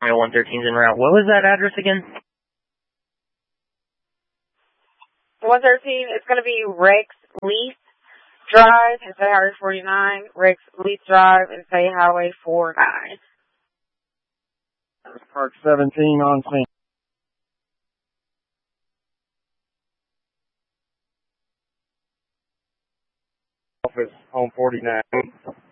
113's en route. What was that address again? 113, it's going to be Rex Leith Drive and say Highway 49. Rex Leith Drive and say Highway 49. Park 17 on scene. Office, home 49.